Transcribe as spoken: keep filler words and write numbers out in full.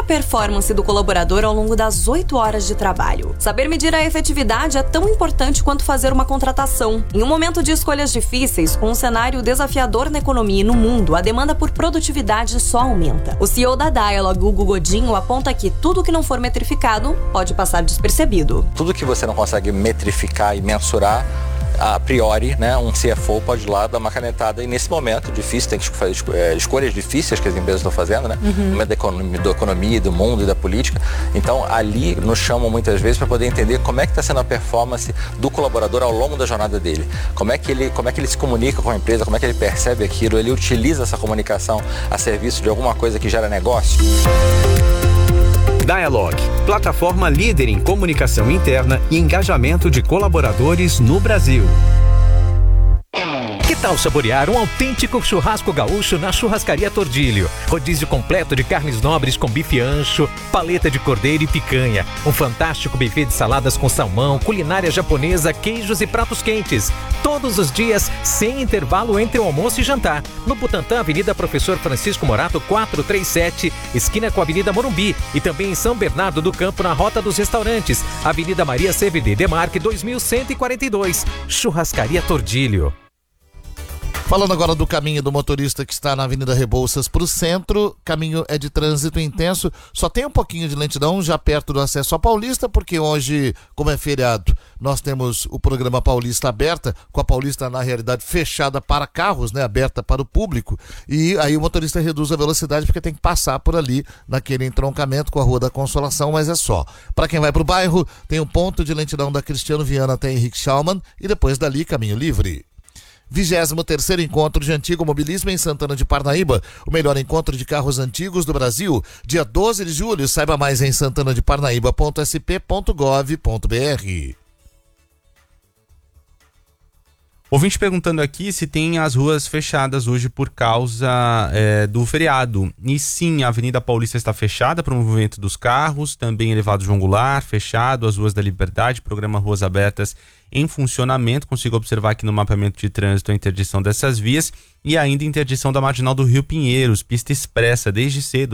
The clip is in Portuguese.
performance do colaborador ao longo das oito horas de trabalho. Saber medir a efetividade é tão importante quanto fazer uma contratação. Em um momento de escolhas difíceis, com um cenário desafiador na economia e no mundo, a demanda por produtividade só aumenta. O C E O da Dialog, Hugo Godinho, aponta que tudo que não for metrificado pode passar despercebido. Tudo que você não consegue metrificar e mensurar, a priori, né, um C F O pode ir lá dar uma canetada, e nesse momento difícil, tem que fazer é, escolhas difíceis que as empresas estão fazendo, né, uhum. no momento da economia, da economia, do mundo e da política. Então ali nos chamam muitas vezes para poder entender como é que está sendo a performance do colaborador ao longo da jornada dele, como é que ele, como é que ele se comunica com a empresa, como é que ele percebe aquilo, ele utiliza essa comunicação a serviço de alguma coisa que gera negócio. Dialog, plataforma líder em comunicação interna e engajamento de colaboradores no Brasil. Que tal saborear um autêntico churrasco gaúcho na Churrascaria Tordilho? Rodízio completo de carnes nobres com bife ancho, paleta de cordeiro e picanha. Um fantástico buffet de saladas com salmão, culinária japonesa, queijos e pratos quentes. Todos os dias, sem intervalo entre o almoço e jantar. No Butantã, Avenida Professor Francisco Morato, quatrocentos e trinta e sete, esquina com a Avenida Morumbi. E também em São Bernardo do Campo, na Rota dos Restaurantes. Avenida Maria C V D Demarque, dois mil cento e quarenta e dois. Churrascaria Tordilho. Falando agora do caminho do motorista que está na Avenida Rebouças para o centro, caminho é de trânsito intenso, só tem um pouquinho de lentidão já perto do acesso à Paulista, porque hoje, como é feriado, nós temos o programa Paulista Aberta, com a Paulista na realidade fechada para carros, né, aberta para o público, e aí o motorista reduz a velocidade porque tem que passar por ali naquele entroncamento com a Rua da Consolação, mas é só. Para quem vai para o bairro, tem um ponto de lentidão da Cristiano Viana até Henrique Schaumann e depois dali caminho livre. vigésimo terceiro Encontro de Antigo Mobilismo em Santana de Parnaíba, o melhor encontro de carros antigos do Brasil, dia doze de julho, saiba mais em santana de parnaíba ponto s p ponto gov ponto b r. Ouvinte perguntando aqui se tem as ruas fechadas hoje por causa é, do feriado. E sim, a Avenida Paulista está fechada para o movimento dos carros, também elevado João Goulart, fechado, as ruas da Liberdade, programa Ruas Abertas em funcionamento. Consigo observar aqui no mapeamento de trânsito a interdição dessas vias e ainda interdição da Marginal do Rio Pinheiros, pista expressa desde cedo.